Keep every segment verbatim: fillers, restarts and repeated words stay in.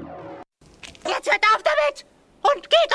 Jetzt hört auf damit und geht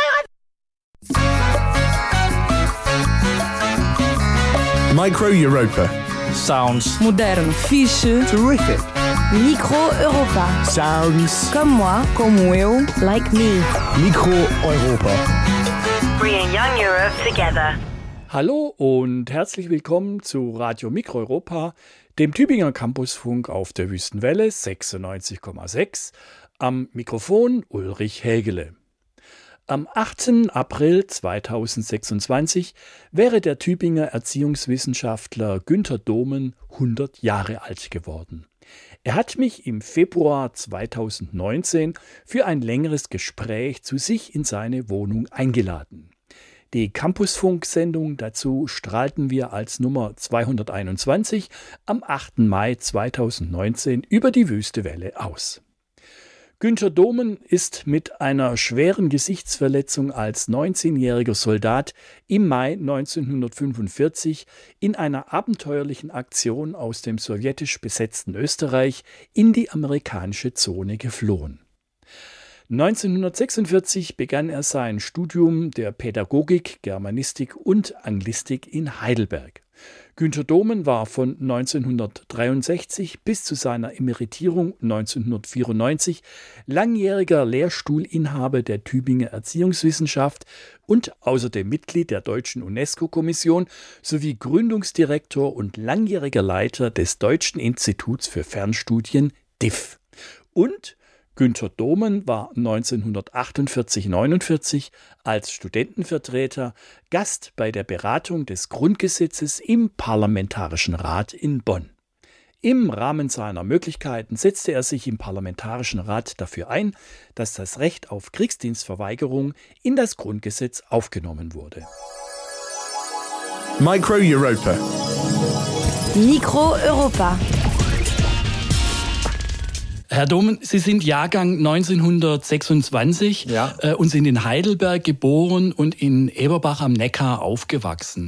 eure... Micro Europa. Sounds modern, fixe, Terrific. Micro Europa. Sounds. Comme moi, como eu, like me. Micro Europa. Bringing young Europe together. Hallo und herzlich willkommen zu Radio Micro Europa, dem Tübinger Campusfunk auf der Wüstenwelle sechsundneunzig Komma sechs. Am Mikrofon Ulrich Hägele. Am achten April zweitausendsechsundzwanzig wäre der Tübinger Erziehungswissenschaftler Günther Domen hundert Jahre alt geworden. Er hat mich im Februar zweitausendneunzehn für ein längeres Gespräch zu sich in seine Wohnung eingeladen. Die Campusfunk-Sendung dazu strahlten wir als Nummer zweihunderteinundzwanzig am achten Mai zweitausendneunzehn über die Wüstewelle aus. Günther Domen ist mit einer schweren Gesichtsverletzung als neunzehnjähriger Soldat im Mai neunzehnhundertfünfundvierzig in einer abenteuerlichen Aktion aus dem sowjetisch besetzten Österreich in die amerikanische Zone geflohen. neunzehnhundertsechsundvierzig begann er sein Studium der Pädagogik, Germanistik und Anglistik in Heidelberg. Günther Domen war von neunzehnhundertdreiundsechzig bis zu seiner Emeritierung neunzehnhundertvierundneunzig langjähriger Lehrstuhlinhaber der Tübinger Erziehungswissenschaft und außerdem Mitglied der Deutschen UNESCO-Kommission sowie Gründungsdirektor und langjähriger Leiter des Deutschen Instituts für Fernstudien D I F. Und Günther Domen war neunzehnhundertachtundvierzig neunundvierzig als Studentenvertreter Gast bei der Beratung des Grundgesetzes im Parlamentarischen Rat in Bonn. Im Rahmen seiner Möglichkeiten setzte er sich im Parlamentarischen Rat dafür ein, dass das Recht auf Kriegsdienstverweigerung in das Grundgesetz aufgenommen wurde. Micro Europa. Micro Europa. Herr Domen, Sie sind Jahrgang neunzehnhundertsechsundzwanzig Ja. äh, und sind in Heidelberg geboren und in Eberbach am Neckar aufgewachsen.